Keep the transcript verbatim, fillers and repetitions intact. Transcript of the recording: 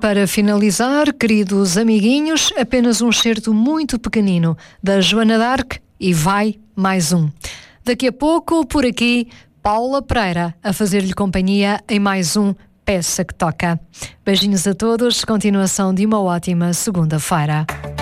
Para finalizar, queridos amiguinhos, apenas um excerto muito pequenino da Joana d'Arc e vai mais um. Daqui a pouco, por aqui, Paula Pereira a fazer-lhe companhia em mais um Peça que Toca. Beijinhos a todos, continuação de uma ótima segunda-feira.